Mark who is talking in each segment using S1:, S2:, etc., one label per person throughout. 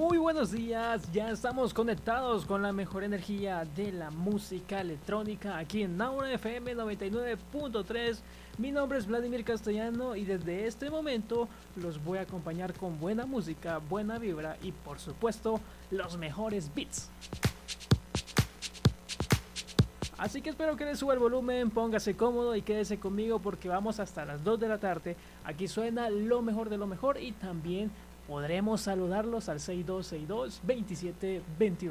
S1: Muy buenos días, ya estamos conectados con la mejor energía de la música electrónica aquí en Naura FM 99.3. Mi nombre es Vladimir Castellano y desde este momento los voy a acompañar con buena música, buena vibra y por supuesto los mejores beats. Así que espero que le suba el volumen, póngase cómodo y quédese conmigo porque vamos hasta las 2 de la tarde. Aquí suena lo mejor de lo mejor y también podremos saludarlos al 6262-2721.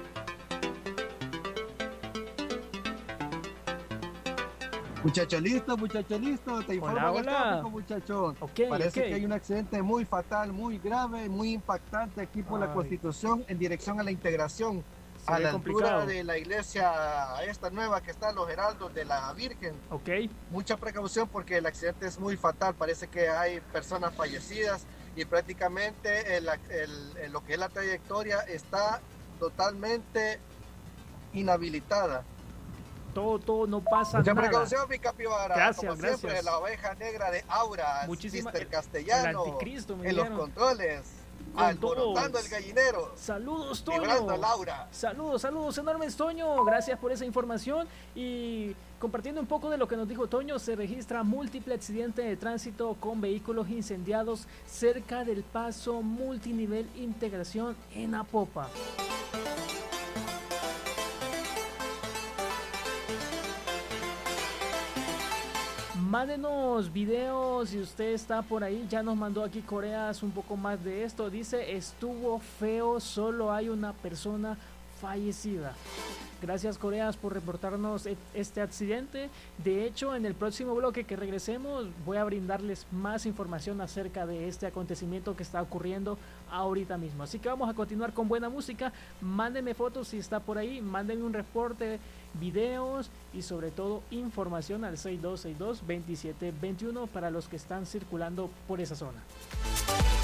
S2: Muchacho listo, te informo el tráfico, muchacho. Parece que hay un accidente muy fatal, muy grave, muy impactante aquí por la Constitución en dirección a la integración. A la altura de la iglesia esta nueva que está Los Heraldos de la Virgen. Mucha precaución porque el accidente es muy fatal. Parece que hay personas fallecidas y prácticamente lo que es la trayectoria está totalmente inhabilitada.
S1: Todo no pasa
S2: Mucha
S1: nada.
S2: Mucha precaución, mi capibara.
S1: Gracias.
S2: Siempre, la oveja negra de Aura. Mr. Castellano. En los controles. Alborotando el gallinero.
S1: Saludos, Toño.
S2: Vibrando Laura.
S1: Saludos enormes, Toño. Gracias por esa información. Y compartiendo un poco de lo que nos dijo Toño, se registra múltiple accidente de tránsito con vehículos incendiados cerca del paso multinivel Integración en Apopa. Mándenos videos si usted está por ahí. Ya nos mandó aquí Coreas un poco más de esto. Dice, estuvo feo, solo hay una persona fallecida. Gracias, Coreas, por reportarnos este accidente. De hecho, en el próximo bloque que regresemos voy a brindarles más información acerca de este acontecimiento que está ocurriendo ahorita mismo. Así que vamos a continuar con buena música. Mándenme fotos si está por ahí, mándenme un reporte, videos y sobre todo información al 6262-2721 para los que están circulando por esa zona.